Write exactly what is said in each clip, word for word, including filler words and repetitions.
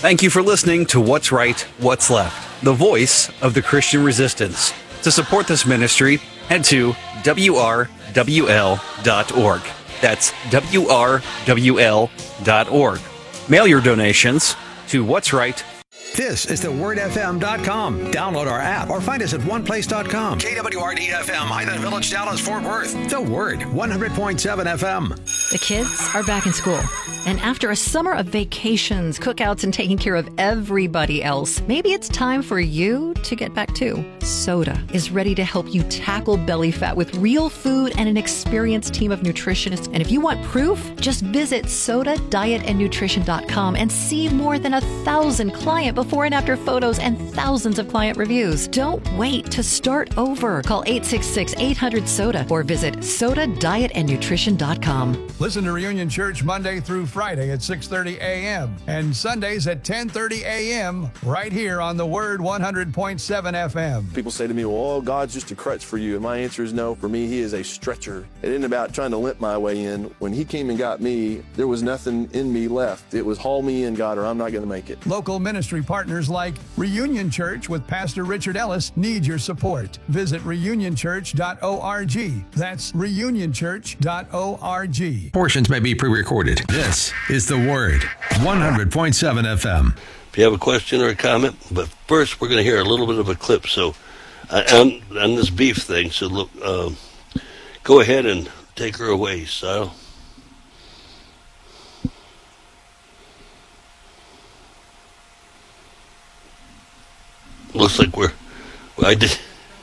Thank you for listening to What's Right, What's Left, the voice of the Christian resistance. To support this ministry, head to W R W L dot org. That's W R W L dot org. Mail your donations to What's Right. This is the word f m dot com. Download our app or find us at one place dot com. K W R D F M, Highland Village, Dallas, Fort Worth. The Word, one hundred point seven F M. The kids are back in school. And after a summer of vacations, cookouts, and taking care of everybody else, maybe it's time for you to get back too. Soda is ready to help you tackle belly fat with real food and an experienced team of nutritionists. And if you want proof, just visit soda diet and nutrition dot com and see more than a thousand client before and after photos and thousands of client reviews. Don't wait to start over. Call eight six six, eight hundred, SODA or visit soda diet and nutrition dot com. Listen to Reunion Church Monday through Friday at six thirty a.m. and Sundays at ten thirty a.m. right here on the Word one hundred point seven F M. People say to me, well, oh, God's just a crutch for you. And my answer is no. For me, He is a stretcher. It isn't about trying to limp my way in. When He came and got me, there was nothing in me left. It was haul me in, God, or I'm not going to make it. Local ministry partners like Reunion Church with Pastor Richard Ellis need your support. Visit reunion church dot org. That's reunion church dot org. Portions may be pre-recorded. This is the Word, one hundred point seven F M. If you have a question or a comment, but first we're going to hear a little bit of a clip. So, uh, on, on this beef thing, so look, uh, go ahead and take her away, Sile. Looks like we're, I did.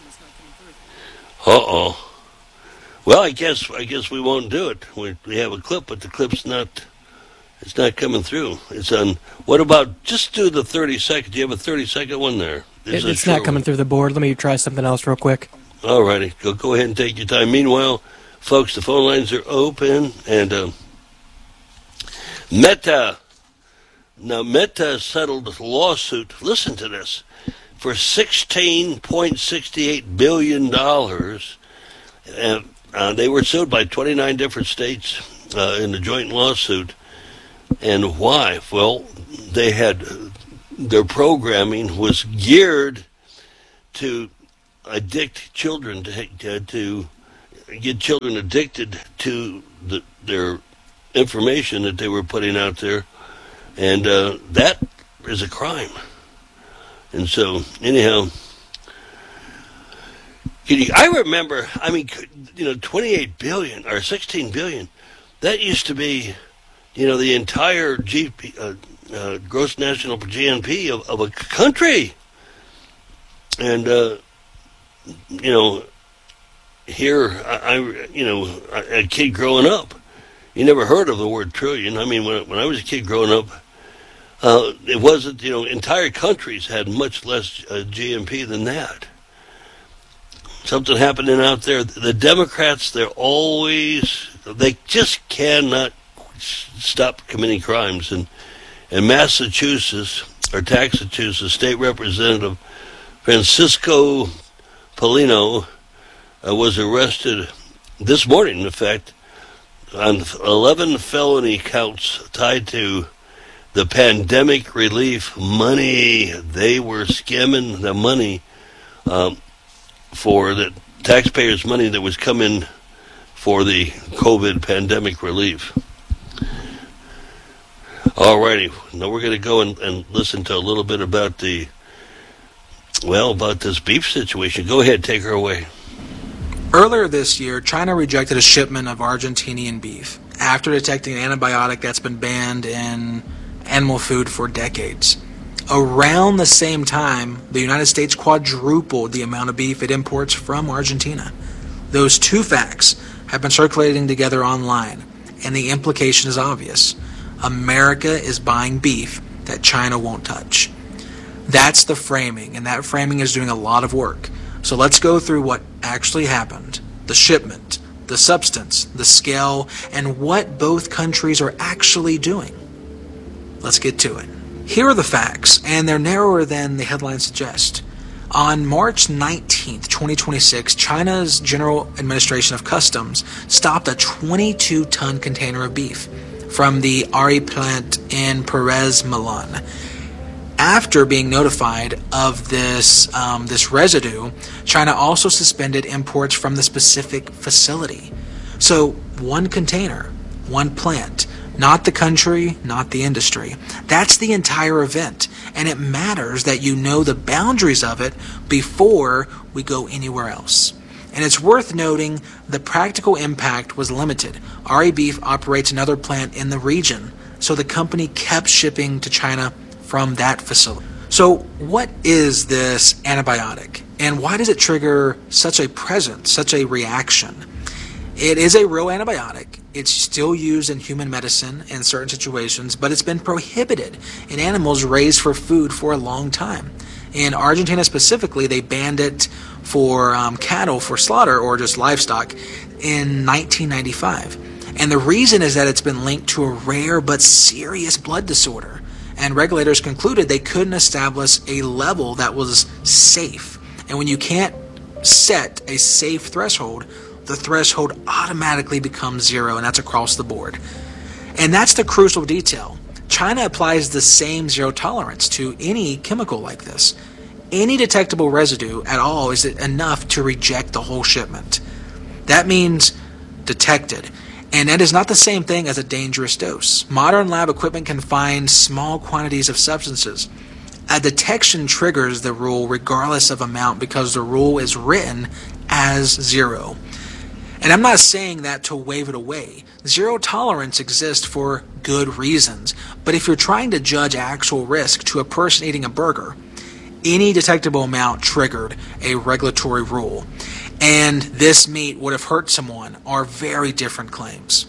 Uh-oh. Well, I guess I guess we won't do it. We we have a clip, but the clip's not. It's not coming through. It's on. What about just do the thirty second? Do you have a thirty second one there? It, it's not coming one? through the board. Let me try something else real quick. All righty, go go ahead and take your time. Meanwhile, folks, the phone lines are open, and uh, Meta. Now Meta settled a lawsuit. Listen to this. For sixteen point six eight billion dollars. Uh, uh, they were sued by twenty-nine different states uh, in a joint lawsuit. And why? Well, they had, their programming was geared to addict children, to, to get children addicted to the, their information that they were putting out there. And uh, that is a crime. And so, anyhow, I remember, I mean, you know, twenty-eight billion or sixteen billion, that used to be, you know, the entire G P, uh, uh, gross national G N P of, of a country. And, uh, you know, here, I, I you know, a, a kid growing up, you never heard of the word trillion. I mean, when, when I was a kid growing up, Uh, it wasn't, you know, entire countries had much less uh, G N P than that. Something happening out there. The Democrats, they're always, they just cannot stop committing crimes. And in Massachusetts, or Taxachusetts, State Representative Francisco Polino uh, was arrested this morning, in fact, on eleven felony counts tied to the pandemic relief money. They were skimming the money um, for the taxpayers' money that was coming for the COVID pandemic relief. Alrighty, now we're going to go and, and listen to a little bit about the, well, about this beef situation. Go ahead, take her away. Earlier this year, China rejected a shipment of Argentinian beef after detecting an antibiotic that's been banned in animal food for decades. Around the same time, the United States quadrupled the amount of beef it imports from Argentina. Those two facts have been circulating together online, and the implication is obvious. America is buying beef that China won't touch. That's the framing, and that framing is doing a lot of work. So let's go through what actually happened, the shipment, the substance, the scale, and what both countries are actually doing. Let's get to it. Here are the facts, and they're narrower than the headlines suggest. On March nineteenth, twenty twenty-six, China's General Administration of Customs stopped a twenty-two ton container of beef from the Ari plant in Perez, Milan. After being notified of this um, this residue, China also suspended imports from the specific facility. So one container, one plant, not the country, not the industry. That's the entire event, and it matters that you know the boundaries of it before we go anywhere else. And it's worth noting the practical impact was limited. R A Beef operates another plant in the region, so the company kept shipping to China from that facility. So what is this antibiotic, and why does it trigger such a presence, such a reaction? It is a real antibiotic. It's still used in human medicine in certain situations, but it's been prohibited in animals raised for food for a long time. In Argentina specifically, they banned it for um, cattle for slaughter or just livestock in nineteen ninety-five. And the reason is that it's been linked to a rare but serious blood disorder. And regulators concluded they couldn't establish a level that was safe. And when you can't set a safe threshold, the threshold automatically becomes zero, and that's across the board. And that's the crucial detail. China applies the same zero tolerance to any chemical like this. Any detectable residue at all is enough to reject the whole shipment. That means detected. And that is not the same thing as a dangerous dose. Modern lab equipment can find small quantities of substances. A detection triggers the rule regardless of amount because the rule is written as zero. And I'm not saying that to wave it away. Zero tolerance exists for good reasons. But if you're trying to judge actual risk to a person eating a burger, any detectable amount triggered a regulatory rule. And this meat would have hurt someone are very different claims.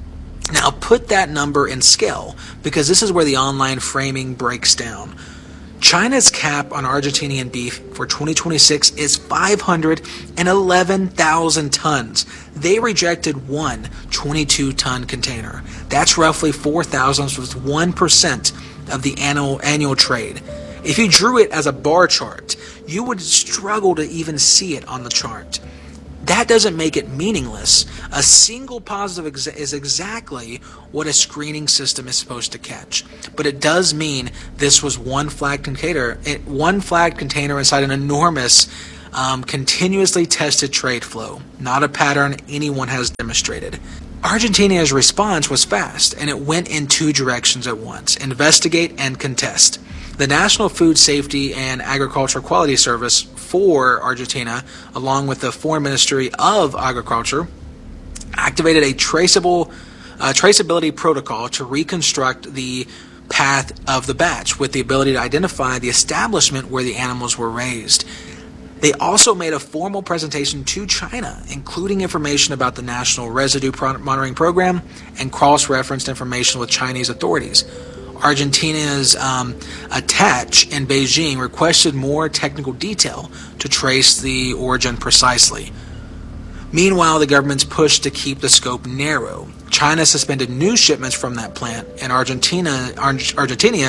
Now put that number in scale, because this is where the online framing breaks down. China's cap on Argentinian beef for twenty twenty-six is five hundred eleven thousand tons. They rejected one twenty-two ton container. That's roughly four thousandths with one percent of the annual, annual trade. If you drew it as a bar chart, you would struggle to even see it on the chart. That doesn't make it meaningless. A single positive ex- is exactly what a screening system is supposed to catch. But it does mean this was one flagged container, one flagged container inside an enormous, um, continuously tested trade flow, not a pattern anyone has demonstrated. Argentina's response was fast, and it went in two directions at once: investigate and contest. The National Food Safety and Agriculture Quality Service for Argentina, along with the Foreign Ministry of Agriculture, activated a traceable uh, traceability protocol to reconstruct the path of the batch with the ability to identify the establishment where the animals were raised. They also made a formal presentation to China, including information about the National Residue Monitoring Program and cross-referenced information with Chinese authorities. Argentina's um, attach in Beijing requested more technical detail to trace the origin precisely. Meanwhile, the government's push to keep the scope narrow. China suspended new shipments from that plant, and Argentina, Argentina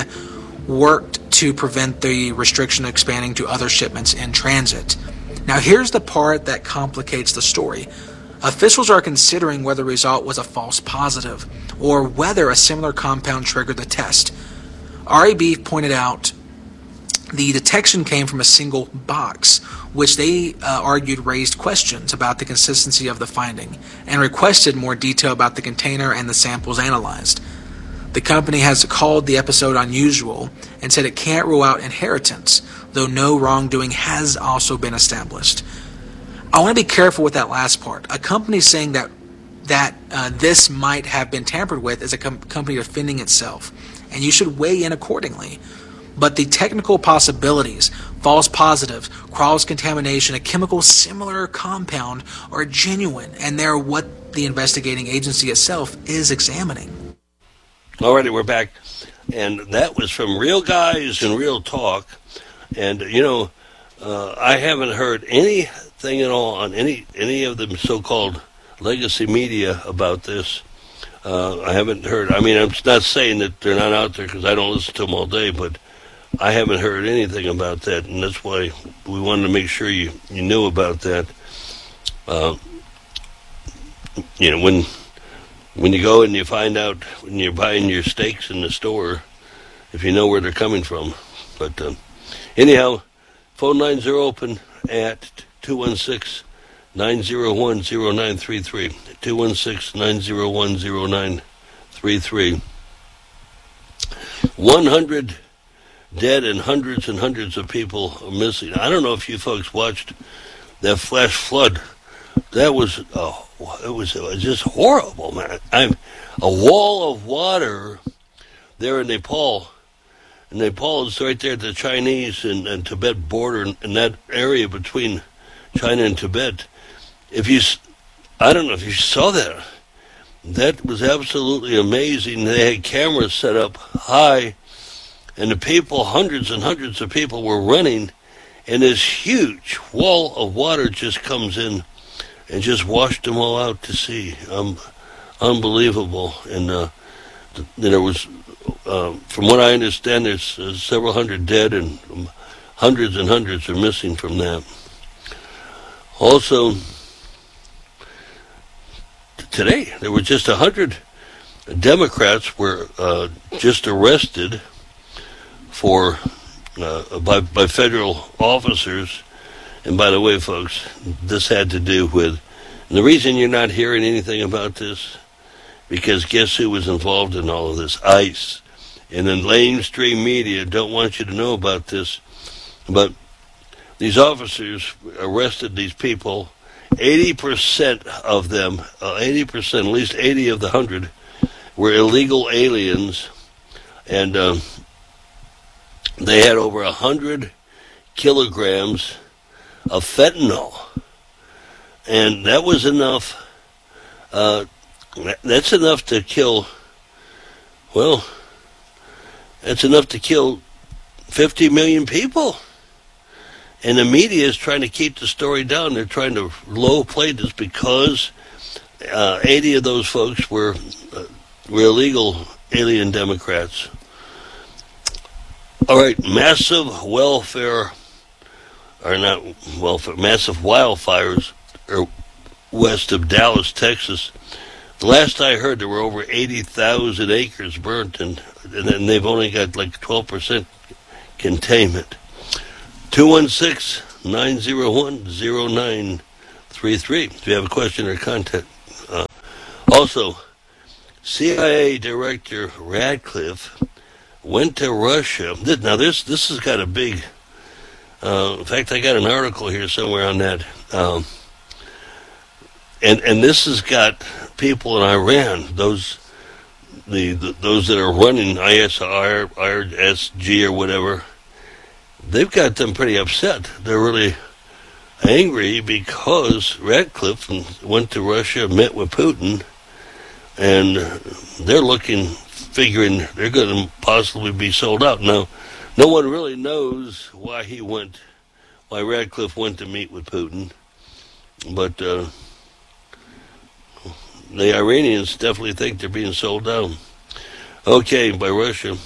worked to prevent the restriction expanding to other shipments in transit. Now, here's the part that complicates the story. Officials are considering whether the result was a false positive or whether a similar compound triggered the test. R A Beef pointed out the detection came from a single box, which they uh, argued raised questions about the consistency of the finding and requested more detail about the container and the samples analyzed. The company has called the episode unusual and said it can't rule out inheritance, though no wrongdoing has also been established. I want to be careful with that last part. A company saying that that uh, this might have been tampered with is a com- company defending itself, and you should weigh in accordingly. But the technical possibilities, false positives, cross-contamination, a chemical similar compound are genuine, and they're what the investigating agency itself is examining. Alrighty, we're back, and that was from Real Guys and Real Talk, and you know, uh, I haven't heard anything at all on any any of the so-called legacy media about this. Uh, I haven't heard. I mean, I'm not saying that they're not out there because I don't listen to them all day, but I haven't heard anything about that, and that's why we wanted to make sure you, you knew about that. Uh, you know, when when you go and you find out when you're buying your steaks in the store, if you know where they're coming from. But uh, anyhow, phone lines are open at two one six, nine zero one, zero nine three three, two one six, nine zero one, zero nine three three. one hundred dead and hundreds and hundreds of people are missing. I don't know if you folks watched that flash flood. That was, oh, it was, it was just horrible, man. I'm a wall of water there in Nepal. And Nepal is right there at the Chinese and, and Tibet border, in, in that area between China and Tibet. If you, I don't know if you saw that. That was absolutely amazing. They had cameras set up high, and the people, hundreds and hundreds of people were running, and this huge wall of water just comes in and just washed them all out to sea. Um, unbelievable. And uh, th- there was, uh, from what I understand, there's uh, several hundred dead, and um, hundreds and hundreds are missing from that. Also, today, there were just a hundred Democrats were uh, just arrested for uh, by by federal officers. And by the way, folks, this had to do with, and the reason you're not hearing anything about this, because guess who was involved in all of this? ICE. And then mainstream media don't want you to know about this, but these officers arrested these people. eighty percent of them, uh, eighty percent, at least eighty of the one hundred, were illegal aliens, and um, they had over one hundred kilograms of fentanyl. And that was enough, uh, that's enough to kill, well, that's enough to kill fifty million people. And the media is trying to keep the story down. They're trying to low play this because uh, eighty of those folks were uh, were illegal alien Democrats. All right, massive welfare, or not welfare, massive wildfires are west of Dallas, Texas. The last I heard, there were over eighty thousand acres burnt, and, and then they've only got like twelve percent containment. two one six, nine zero one, zero nine three three if you have a question or comment. Uh, also, C I A Director Radcliffe went to Russia. Now, this this has got a big... Uh, in fact, I got an article here somewhere on that. Um, and and this has got people in Iran, those the, the those that are running I S R, I S G or whatever, they've got them pretty upset. They're really angry because Radcliffe went to Russia, met with Putin, and they're looking, figuring they're going to possibly be sold out. Now, no one really knows why he went, why Radcliffe went to meet with Putin, but uh, the Iranians definitely think they're being sold out. Okay, by Russia.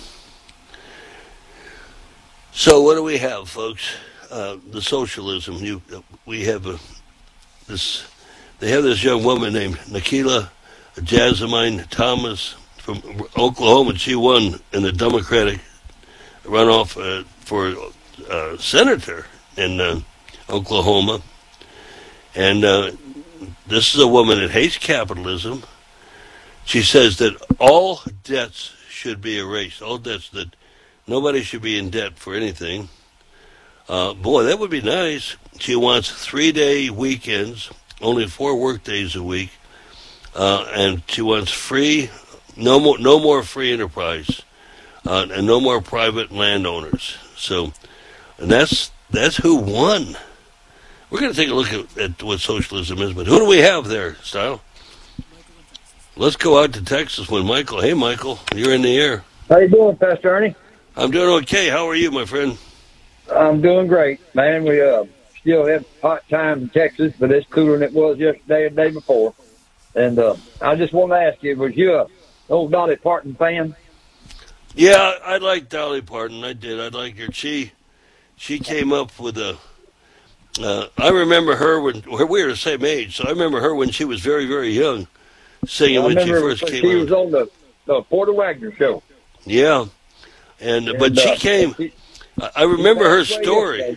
So what do we have, folks? Uh, the socialism. You, uh, we have a, this. They have this young woman named Nikila Jasmine Thomas from Oklahoma. She won in the Democratic runoff uh, for uh, senator in uh, Oklahoma, and uh, this is a woman that hates capitalism. She says that all debts should be erased. All debts, that nobody should be in debt for anything. Uh, boy, that would be nice. She wants three-day weekends, only four work days a week, uh, and she wants free, no more, no more free enterprise, uh, and no more private landowners. So, and that's that's who won. We're going to take a look at, at what socialism is, but who do we have there, Style? Let's go out to Texas with Michael. Hey, Michael, you're in the air. How you doing, Pastor Ernie? I'm doing okay. How are you, my friend? I'm doing great, man. We uh, still have hot time in Texas, but it's cooler than it was yesterday and the day before. And uh, I just want to ask you, was you a old Dolly Parton fan? Yeah, I like Dolly Parton. I did. I like her. She, she came up with a... Uh, I remember her when... We were the same age, so I remember her when she was very, very young, singing I when she remember first came she out. was on the, the Porter Wagner show. Yeah. And, and but she uh, came. She, I, I remember her she story.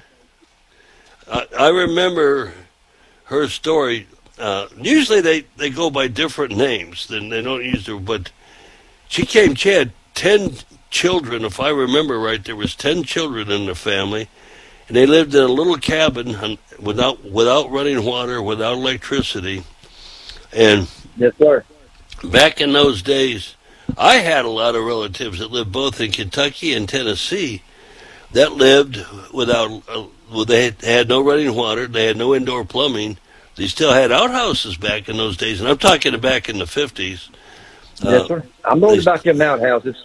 I, I remember her story. Uh, usually they, they go by different names. Then they don't use their. But she came. She had ten children, if I remember right. There was ten children in the family, and they lived in a little cabin on, without without running water, without electricity. And yes, sir. Back in those days, I had a lot of relatives that lived both in Kentucky and Tennessee that lived without. Uh, well, they had, had no running water. They had no indoor plumbing. They still had outhouses back in those days, and I'm talking back in the fifties. Yes, sir. I'm knowing about them outhouses.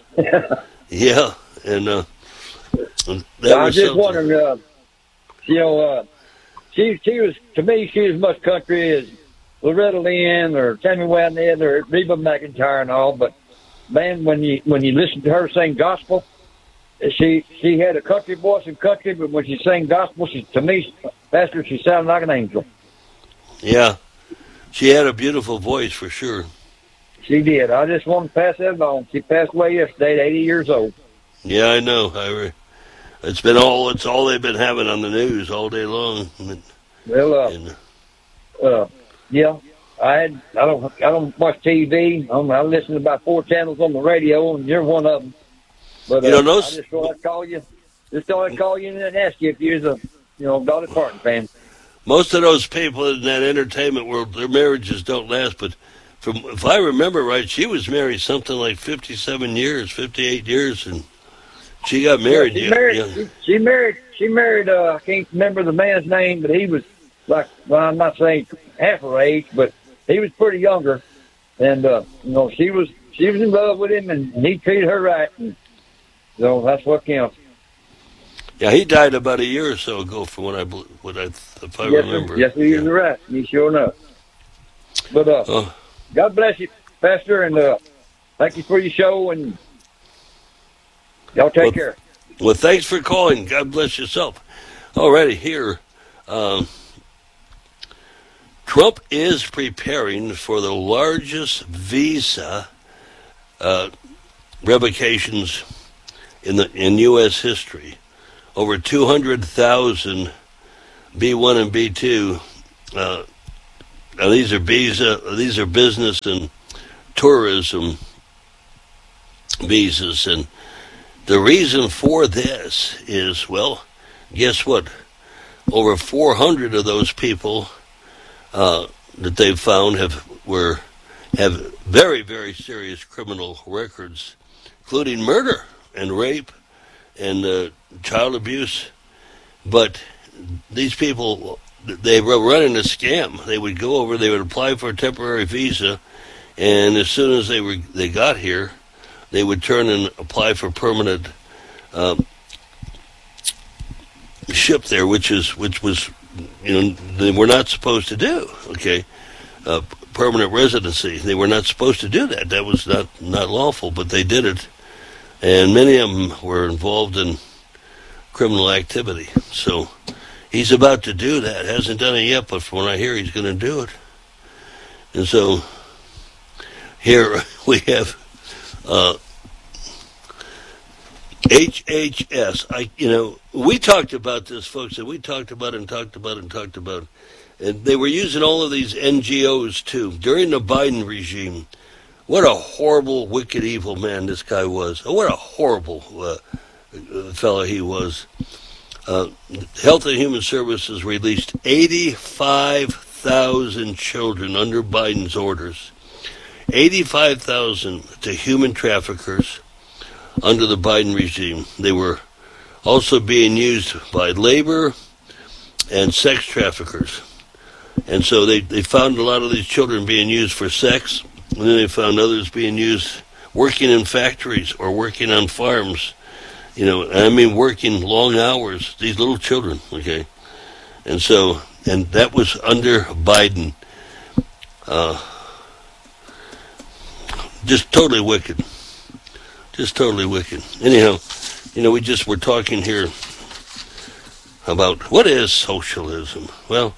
Yeah, and uh, that I was just something. wondering, uh, you know, uh, she she was to me she was as much country as Loretta Lynn or Tammy Wynette or Reba McEntire and all. But man, when you when you listen to her sing gospel, she she had a country voice in country, but when she sang gospel, she to me, Pastor, she sounded like an angel. Yeah, she had a beautiful voice for sure. She did. I just want to pass that on. She passed away yesterday at eighty years old. Yeah, I know. I re- it's been all it's all they've been having on the news all day long. Well, uh, and, uh, yeah, I had. I don't. I don't watch T V. Um, I listen to about four channels on the radio, and you're one of them. But uh, you know, those, I just thought I'd call you. Just thought I'd call you and ask you if you're a, you know, Dolly Parton fan. Most of those people in that entertainment world, their marriages don't last, but. From, if I remember right, she was married something like fifty-seven years, fifty-eight years, and she got married. Yeah, she, young, married young. she, she married. She married. Uh, I can't remember the man's name, but he was like. Well, I'm not saying half her age, but he was pretty younger, and uh, you know, she was she was in love with him, and he treated her right. And so that's what counts. Yeah, he died about a year or so ago, from what I what I if I yes, remember. Sir. Yes, sir, you're yeah. right. You sure enough. But uh. Oh. God bless you, Pastor, and uh, thank you for your show, and y'all take well, care. Well, thanks for calling. God bless yourself. Alrighty, here. Um, Trump is preparing for the largest visa uh, revocations in the in U S history. Over two hundred thousand B one and B two uh Now, these are visa, these are business and tourism visas, and the reason for this is, well, guess what? Over four hundred of those people uh, that they've found have were have very, very serious criminal records, including murder and rape and uh, child abuse. But these people, they were running a scam. They would go over, they would apply for a temporary visa, and as soon as they were they got here, they would turn and apply for permanent um, ship there, which is which was, you know, they were not supposed to do. Okay, uh, permanent residency. They were not supposed to do that. That was not not lawful, but they did it, and many of them were involved in criminal activity. So he's about to do that. Hasn't done it yet, but from what I hear, he's going to do it. And so here we have uh, H H S. I, you know, we talked about this, folks, and we talked about it and talked about it and talked about it. And they were using all of these N G Os, too, during the Biden regime. What a horrible, wicked, evil man this guy was. What a horrible uh, fellow he was. Uh, Health and Human Services released eighty-five thousand children under Biden's orders. eighty-five thousand to human traffickers under the Biden regime. They were also being used by labor and sex traffickers. And so they, they found a lot of these children being used for sex, and then they found others being used working in factories or working on farms. You know, I mean, working long hours, these little children, okay? And so, and that was under Biden. Uh, just totally wicked. Just totally wicked. Anyhow, you know, we just were talking here about what is socialism. Well,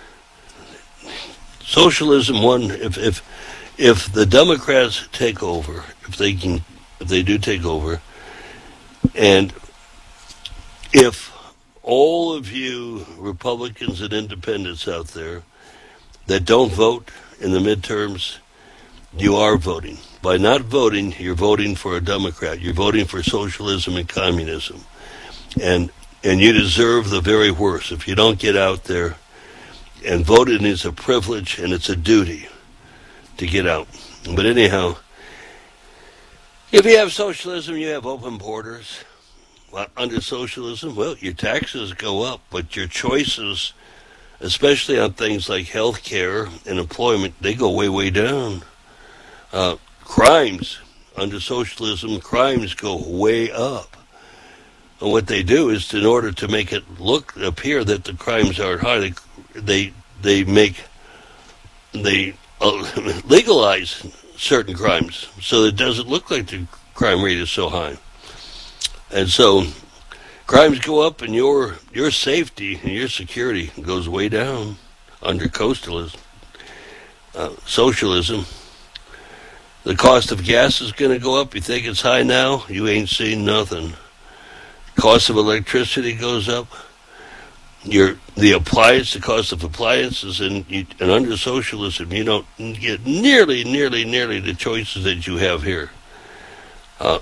socialism, one, if if if the Democrats take over, if they can, if they do take over, And if all of you Republicans and independents out there that don't vote in the midterms, you are voting. By not voting, you're voting for a Democrat. You're voting for socialism and communism. And and you deserve the very worst. If you don't get out there, and voting is a privilege and it's a duty to get out. But anyhow, if you have socialism, you have open borders. Well, under socialism, well, your taxes go up, but your choices, especially on things like health care and employment, they go way, way down. Uh, crimes, under socialism, crimes go way up. And what they do is, in order to make it look, appear that the crimes are high, they they, they make, they uh, legalize certain crimes so that it doesn't look like the crime rate is so high. And so crimes go up and your your safety and your security goes way down under coastalism, uh, socialism. The cost of gas is going to go up. You think it's high now? You ain't seen nothing. Cost of electricity goes up. Your the appliance, the cost of appliances, and, you, and under socialism, you don't get nearly, nearly, nearly the choices that you have here. Uh,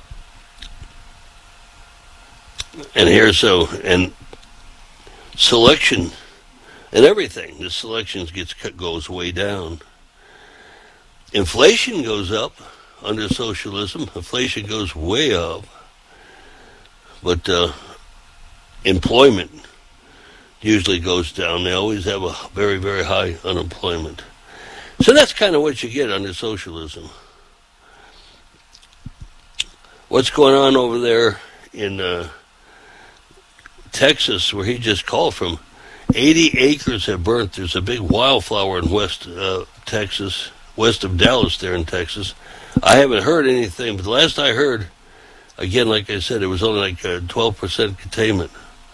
and here, so, and selection and everything, the selections gets goes way down. Inflation goes up under socialism. Inflation goes way up. But uh, employment usually goes down. They always have a very, very high unemployment. So that's kind of what you get under socialism. What's going on over there in uh, Texas, where he just called from? eighty acres have burnt. There's a big wildfire in West uh, Texas, west of Dallas there in Texas. I haven't heard anything, but the last I heard, again, like I said, it was only like a twelve percent containment.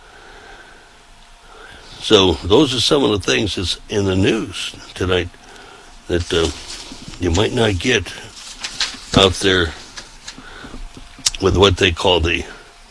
So those are some of the things that's in the news tonight that uh, you might not get out there with what they call the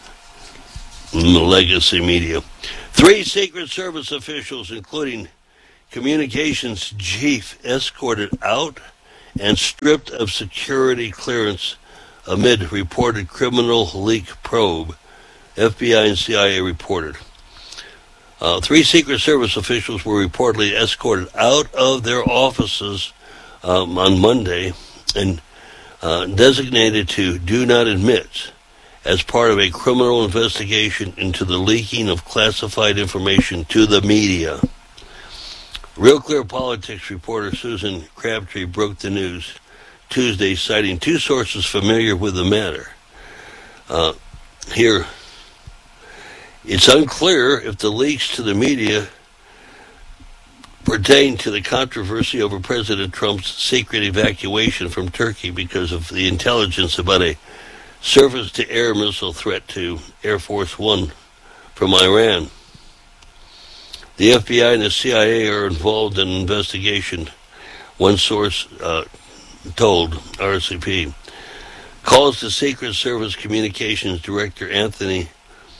legacy media. Three Secret Service officials, including communications chief, escorted out and stripped of security clearance amid reported criminal leak probe, F B I and C I A reported. Uh, three Secret Service officials were reportedly escorted out of their offices um, on Monday and uh, designated to do not admit as part of a criminal investigation into the leaking of classified information to the media. Real Clear Politics reporter Susan Crabtree broke the news Tuesday, citing two sources familiar with the matter. Uh, here, it's unclear if the leaks to the media pertain to the controversy over President Trump's secret evacuation from Turkey because of the intelligence about a surface-to-air missile threat to Air Force One from Iran. The F B I and the C I A are involved in an investigation, one source uh, told R C P. Calls to Secret Service Communications Director Anthony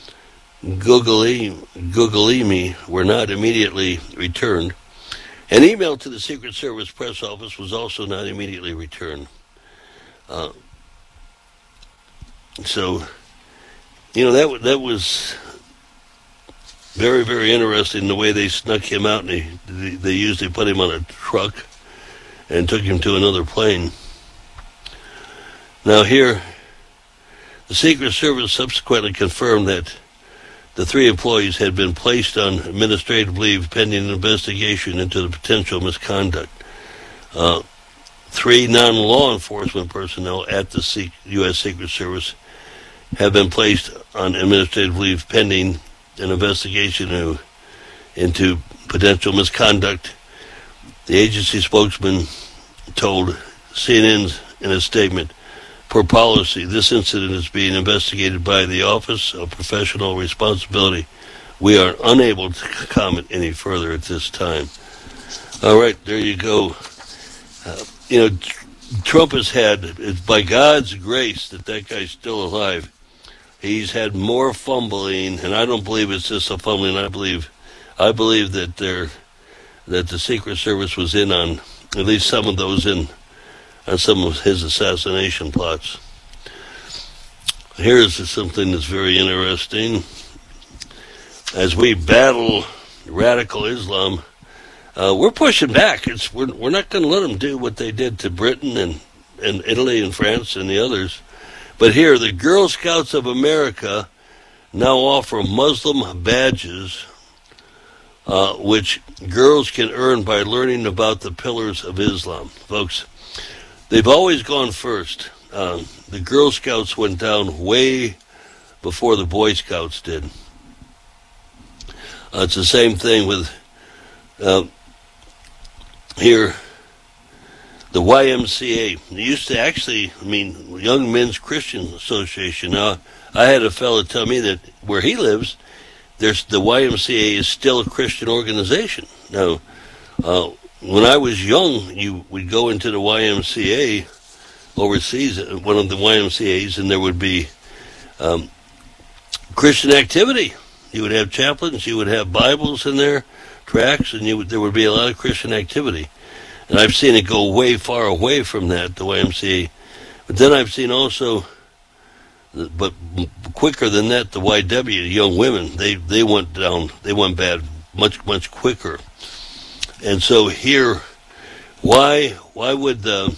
Guglielmi were not immediately returned. An email to the Secret Service press office was also not immediately returned. Uh, so, you know, that that was very, very interesting the way they snuck him out, and they, they, they usually put him on a truck and took him to another plane. Now here, the Secret Service subsequently confirmed that the three employees had been placed on administrative leave pending an investigation into the potential misconduct. Uh, three non-law enforcement personnel at the U S Secret Service have been placed on administrative leave pending an investigation into, into potential misconduct. The agency spokesman told C N N in a statement, per policy, this incident is being investigated by the Office of Professional Responsibility. We are unable to comment any further at this time. All right, there you go. Uh, you know, tr- Trump has had, it's by God's grace that that guy's still alive, he's had more fumbling, and I don't believe it's just a fumbling. I believe, I believe that there, that the Secret Service was in on at least some of those in on some of his assassination plots. Here's something that's very interesting. As we battle radical Islam, uh, we're pushing back. It's we're we're not going to let them do what they did to Britain and and Italy and France and the others. But here, the Girl Scouts of America now offer Muslim badges, uh, which girls can earn by learning about the pillars of Islam. Folks, they've always gone first. Uh, the Girl Scouts went down way before the Boy Scouts did. Uh, it's the same thing with uh, here, the Y M C A. They used to actually, I mean, Young Men's Christian Association. Now, I had a fellow tell me that where he lives, there's the Y M C A is still a Christian organization. Now, uh, when I was young, you would go into the Y M C A overseas, one of the Y M C As, and there would be um, Christian activity. You would have chaplains, you would have Bibles in there, tracts, and you would, there would be a lot of Christian activity. And I've seen it go way far away from that, the Y M C A. But then I've seen also, but quicker than that, the Y W, young women, they, they went down, they went bad much, much quicker. And so here, why why would the,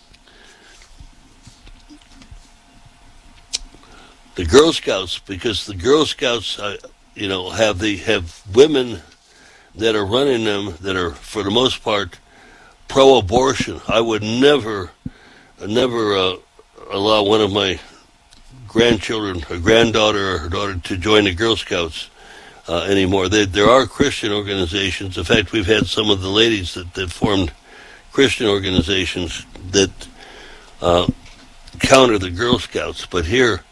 the Girl Scouts, because the Girl Scouts, uh, you know, have the have women that are running them that are, for the most part, pro-abortion. I would never, never uh, allow one of my grandchildren, a granddaughter or her daughter, to join the Girl Scouts uh, anymore. They, there are Christian organizations. In fact, we've had some of the ladies that, that formed Christian organizations that uh, counter the Girl Scouts. But here,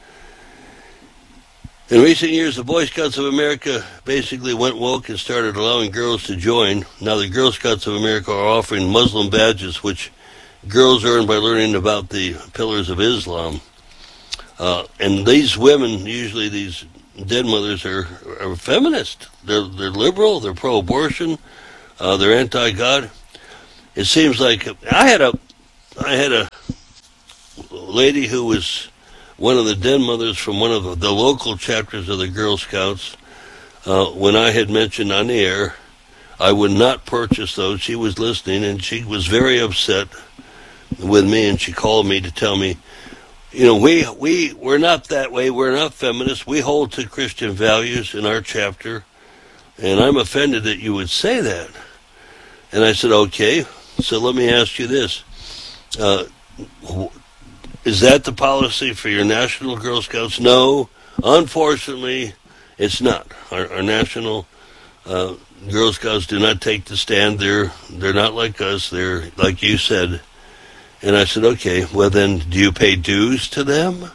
in recent years, the Boy Scouts of America basically went woke and started allowing girls to join. Now the Girl Scouts of America are offering Muslim badges, which girls earn by learning about the pillars of Islam. Uh, and these women, usually these dead mothers, are, are feminist. They're, they're liberal, they're pro-abortion, uh, they're anti-God. It seems like I had a, I had a lady who was one of the den mothers from one of the, the local chapters of the Girl Scouts. Uh, when I had mentioned on the air, I would not purchase those. She was listening, and she was very upset with me, and she called me to tell me, you know, we, we, we're not that way. We're not feminists. We hold to Christian values in our chapter, and I'm offended that you would say that. And I said, okay, so let me ask you this. Uh, Is that the policy for your National Girl Scouts? No, unfortunately, it's not. Our, our National uh, Girl Scouts do not take the stand. They're they're not like us. They're like you said. And I said, okay, well then, do you pay dues to them?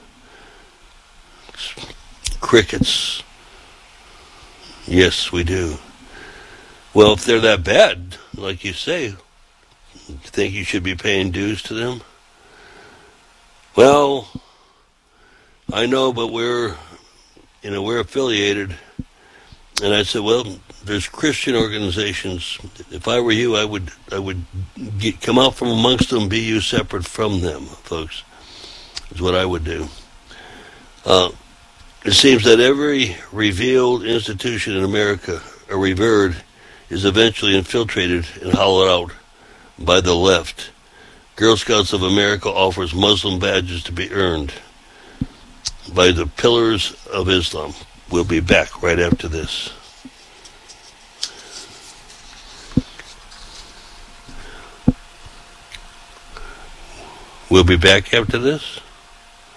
Crickets. Yes, we do. Well, if they're that bad, like you say, you think you should be paying dues to them? Well, I know, but we're, you know, we're affiliated. And I said, well, there's Christian organizations. If I were you, I would, I would get, come out from amongst them, be you separate from them, folks. Is what I would do. Uh, it seems that every revealed institution in America, or revered, is eventually infiltrated and hollowed out by the left. Girl Scouts of America offers Muslim badges to be earned by the pillars of Islam. We'll be back right after this. We'll be back after this.